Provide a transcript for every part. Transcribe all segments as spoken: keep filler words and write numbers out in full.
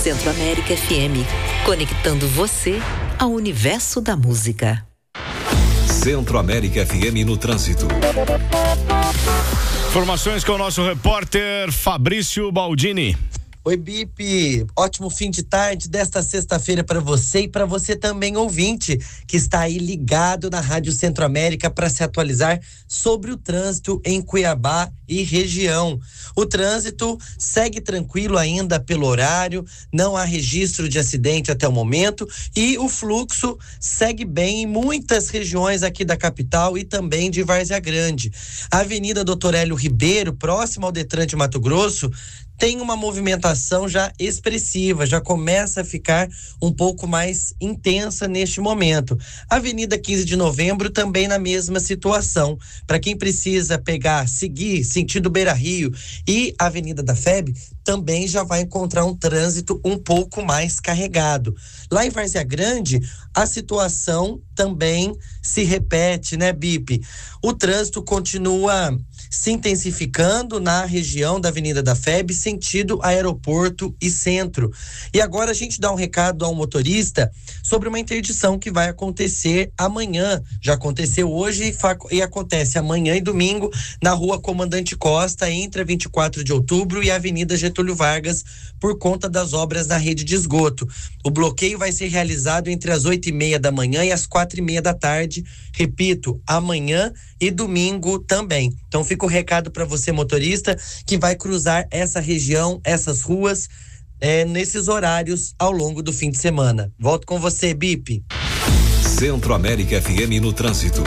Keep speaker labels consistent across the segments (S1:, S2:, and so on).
S1: Centro-América F M, conectando você ao universo da música.
S2: Centro-América F M no trânsito.
S3: Informações com o nosso repórter Fabrício Baldini.
S4: Oi, Bipe, ótimo fim de tarde desta sexta-feira para você e para você também, ouvinte, que está aí ligado na Rádio Centro-América para se atualizar sobre o trânsito em Cuiabá e região. O trânsito segue tranquilo ainda pelo horário, não há registro de acidente até o momento e o fluxo segue bem em muitas regiões aqui da capital e também de Várzea Grande. A Avenida Doutor Hélio Ribeiro, próxima ao Detran de Mato Grosso, tem uma movimentação já expressiva, já começa a ficar um pouco mais intensa neste momento. Avenida quinze de Novembro também na mesma situação. Para quem precisa pegar, seguir sentido Beira Rio e Avenida da F E B, também já vai encontrar um trânsito um pouco mais carregado. Lá em Várzea Grande, a situação também se repete, né, Bipe? O trânsito continua se intensificando na região da Avenida da F E B, sentido aeroporto e centro. E agora a gente dá um recado ao motorista sobre uma interdição que vai acontecer amanhã. Já aconteceu hoje e, fa- e acontece amanhã e domingo na Rua Comandante Costa, entre a vinte e quatro de outubro e a Avenida Getúlio Vargas, por conta das obras na rede de esgoto. O bloqueio vai ser realizado entre as oito e meia da manhã e as quatro e meia da tarde. Repito, amanhã e domingo também. Então fica o recado para você, motorista, que vai cruzar essa região, essas ruas, é, nesses horários ao longo do fim de semana. Volto com você, Bipe.
S2: Centro-América F M no trânsito.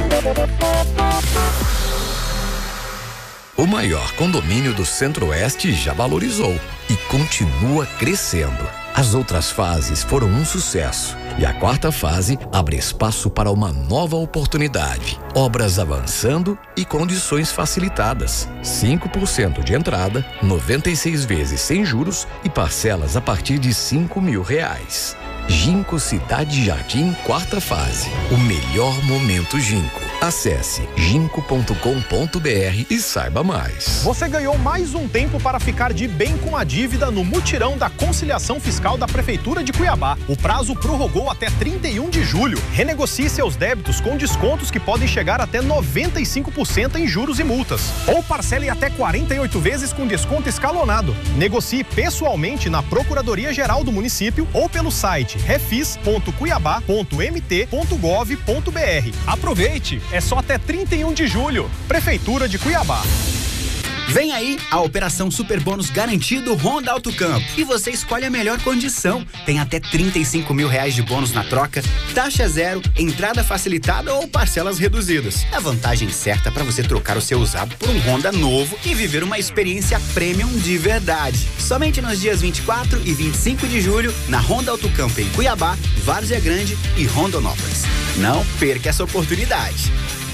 S5: O maior condomínio do Centro-Oeste já valorizou e continua crescendo. As outras fases foram um sucesso e a quarta fase abre espaço para uma nova oportunidade. Obras avançando e condições facilitadas. cinco por cento de entrada, noventa e seis vezes sem juros e parcelas a partir de cinco mil reais. Ginco Cidade Jardim, quarta fase. O melhor momento Ginco. Acesse ginco ponto com ponto br e saiba mais.
S6: Você ganhou mais um tempo para ficar de bem com a dívida no mutirão da conciliação fiscal da Prefeitura de Cuiabá. O prazo prorrogou até trinta e um de julho. Renegocie seus débitos com descontos que podem chegar até noventa e cinco por cento em juros e multas. Ou parcele até quarenta e oito vezes com desconto escalonado. Negocie pessoalmente na Procuradoria-Geral do município ou pelo site refis ponto cuiabá ponto m t ponto gov ponto br. Aproveite! É só até trinta e um de julho. Prefeitura de Cuiabá.
S7: Vem aí a Operação Super Bônus Garantido Honda Auto Campo. E você escolhe a melhor condição. Tem até trinta e cinco mil reais de bônus na troca, taxa zero, entrada facilitada ou parcelas reduzidas. A vantagem certa para você trocar o seu usado por um Honda novo e viver uma experiência premium de verdade. Somente nos dias vinte e quatro e vinte e cinco de julho, na Honda Auto Campo em Cuiabá, Várzea Grande e Rondonópolis. Não perca essa oportunidade.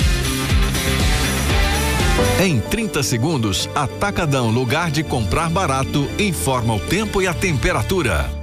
S2: Em trinta segundos, Atacadão, lugar de comprar barato, informa o tempo e a temperatura.